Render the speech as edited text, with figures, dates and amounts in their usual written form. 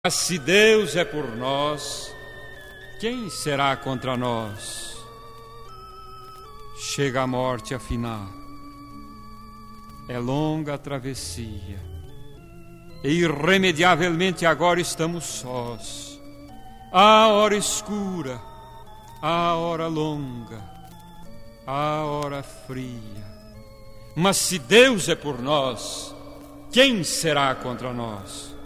Mas se Deus é por nós, quem será contra nós? Chega a morte afinal, é longa a travessia, e irremediavelmente agora estamos sós. Há hora escura, há hora longa, há hora fria. Mas se Deus é por nós, quem será contra nós?